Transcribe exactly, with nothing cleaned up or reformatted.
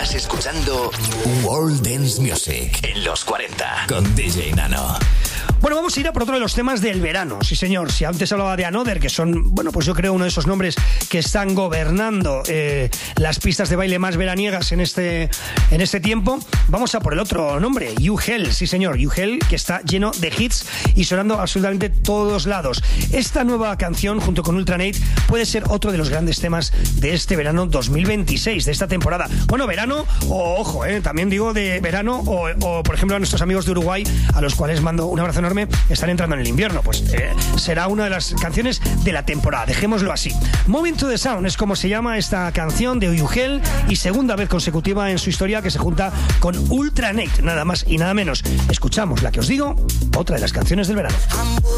Estás escuchando World Dance Music en los cuarenta con D J Nano. Bueno, vamos a ir a por otro de los temas del verano. Sí, señor. Si antes hablaba de Another, que son, bueno, pues yo creo uno de esos nombres que están gobernando eh, las pistas de baile más veraniegas en este, en este tiempo, vamos a por el otro nombre, You Hell. Sí, señor, You Hell, que está lleno de hits y sonando absolutamente todos lados. Esta nueva canción, junto con Ultranate, puede ser otro de los grandes temas de este verano dos mil veintiséis, de esta temporada. Bueno, verano, o ojo, eh, también digo de verano, o, o por ejemplo a nuestros amigos de Uruguay, a los cuales mando un abrazo enorme, están entrando en el invierno, pues eh, será una de las canciones de la temporada, dejémoslo así. Moving to the Sound es como se llama esta canción de You Hell, y segunda vez consecutiva en su historia que se junta con Ultranate, nada más y nada menos. Escuchamos la que os digo, otra de las canciones del verano.